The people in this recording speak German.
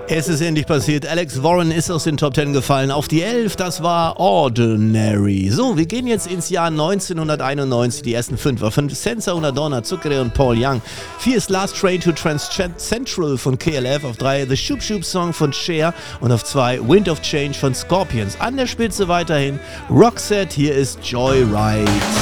Es ist endlich passiert. Alex Warren ist aus den Top 10 gefallen. Auf die 11, das war Ordinary. So, wir gehen jetzt ins Jahr 1991. Die ersten 5 war von Senza Una Donna, Zucchero und Paul Young. 4 ist Last Train to Trans Central von KLF. Auf 3 The Shoop Shoop Song von Cher. Und auf 2 Wind of Change von Scorpions. An der Spitze weiterhin Roxette. Hier ist Joyride.